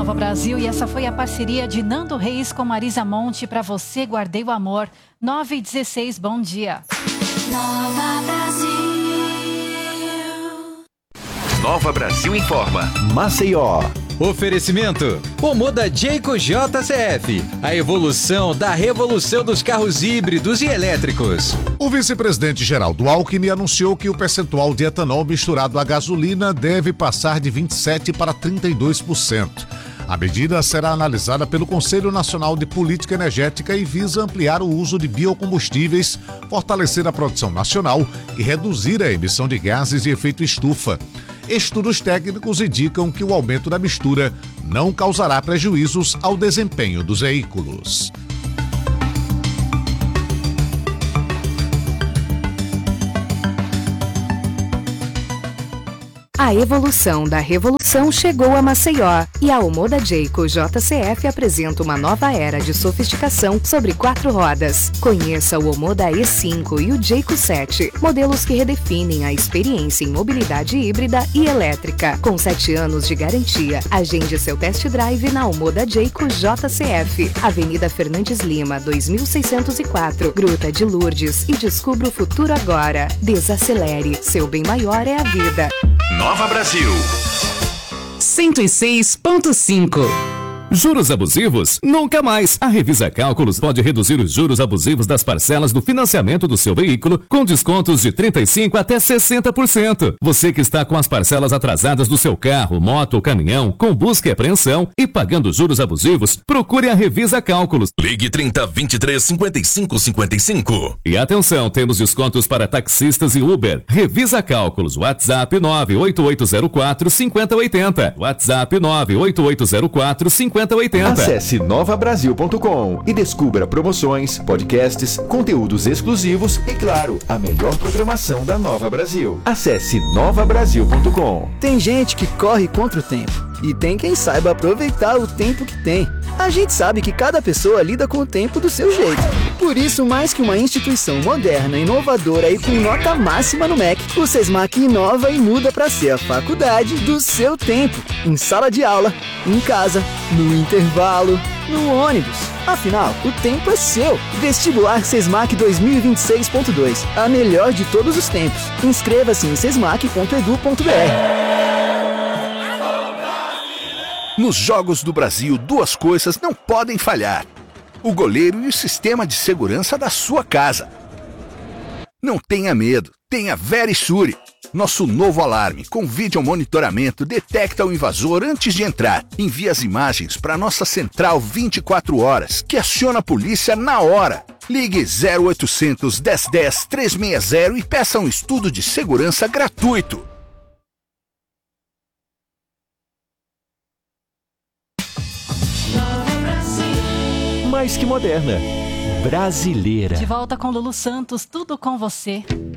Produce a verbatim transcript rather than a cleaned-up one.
Nova Brasil, e essa foi a parceria de Nando Reis com Marisa Monte. Para você, guardei o amor. nove e dezesseis, bom dia. Nova Brasil. Nova Brasil informa. Maceió. Oferecimento: Omoda Jayco J C F, a evolução da revolução dos carros híbridos e elétricos. O vice-presidente Geraldo Alckmin anunciou que o percentual de etanol misturado à gasolina deve passar de vinte e sete por cento para trinta e dois por cento. A medida será analisada pelo Conselho Nacional de Política Energética e visa ampliar o uso de biocombustíveis, fortalecer a produção nacional e reduzir a emissão de gases de efeito estufa. Estudos técnicos indicam que o aumento da mistura não causará prejuízos ao desempenho dos veículos. A evolução da revolução chegou a Maceió e a Omoda Jayco J C F apresenta uma nova era de sofisticação sobre quatro rodas. Conheça o Omoda E cinco e o Jayco sete, modelos que redefinem a experiência em mobilidade híbrida e elétrica. Com sete anos de garantia, agende seu test drive na Omoda Jayco J C F, Avenida Fernandes Lima, dois mil seiscentos e quatro, Gruta de Lourdes, e descubra o futuro agora. Desacelere, seu bem maior é a vida. Nova Brasil. cento e seis ponto cinco. Juros abusivos? Nunca mais! A Revisa Cálculos pode reduzir os juros abusivos das parcelas do financiamento do seu veículo com descontos de trinta e cinco por cento até sessenta por cento. Você que está com as parcelas atrasadas do seu carro, moto ou caminhão, com busca e apreensão e pagando juros abusivos, procure a Revisa Cálculos. Ligue trinta, vinte e três, cinquenta e cinco, cinquenta e cinco. E atenção, temos descontos para taxistas e Uber. Revisa Cálculos, WhatsApp nove oito oito zero quatro, cinco zero oito zero. WhatsApp nove oito oito zero quatro, cinco zero oito zero. Acesse nova brasil ponto com e descubra promoções, podcasts, conteúdos exclusivos e, claro, a melhor programação da Nova Brasil. Acesse nova brasil ponto com. Tem gente que corre contra o tempo e tem quem saiba aproveitar o tempo que tem. A gente sabe que cada pessoa lida com o tempo do seu jeito. Por isso, mais que uma instituição moderna, inovadora e com nota máxima no M E C, o SESMAC inova e muda para ser a faculdade do seu tempo. Em sala de aula, em casa, no intervalo, no ônibus. Afinal, o tempo é seu. Vestibular SESMAC dois mil e vinte e seis ponto dois. A melhor de todos os tempos. Inscreva-se em sesmac ponto edu ponto br. Nos Jogos do Brasil, duas coisas não podem falhar: o goleiro e o sistema de segurança da sua casa. Não tenha medo, tenha Verisure. Nosso novo alarme com vídeo monitoramento detecta o invasor antes de entrar. Envia as imagens para nossa central vinte e quatro horas, que aciona a polícia na hora. Ligue zero oitocentos, dez dez, trezentos e sessenta e peça um estudo de segurança gratuito. Mais que moderna, brasileira. De volta com Lulu Santos, tudo com você.